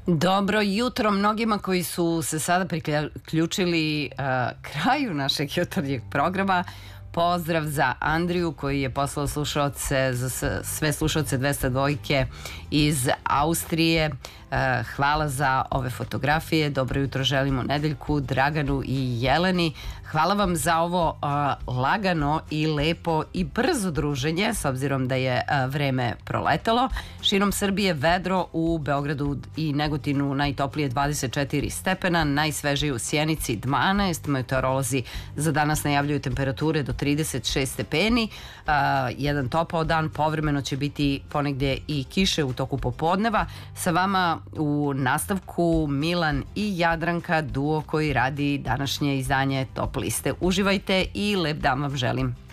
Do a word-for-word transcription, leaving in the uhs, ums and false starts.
Dobro jutro mnogima koji su se sada priključili uh, kraju našeg jutarnjeg programa. Pozdrav za Andriju koji je poslao slušaoce, za sve slušaoce dvesta dvojke iz Austrije. Hvala za ove fotografije. Dobro jutro želimo Nedeljku, Draganu i Jeleni. Hvala vam za ovo uh, lagano i lepo i brzo druženje, s obzirom da je uh, vreme proletalo. Širom Srbije vedro, u Beogradu i Negotinu najtoplije dvadeset četiri stepena, najsvežije u Sjenici dvanaest. Meteorolozi za danas najavljuju temperature do trideset šest stepeni. Uh, jedan topao dan, povremeno će biti ponegdje i kiše u toku popodneva. Sa vama u nastavku Milan i Jadranka, duo koji radi današnje izdanje Top liste. Uživajte i lep dan vam želim.